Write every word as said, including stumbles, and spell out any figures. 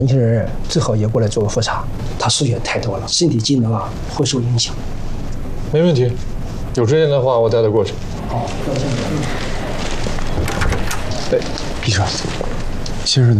年轻人最好也过来做个复查，他输血太多了，身体机能啊会受影响。 没问题，有时间的话我带他过去。 好，抱歉。 对，医生，先生的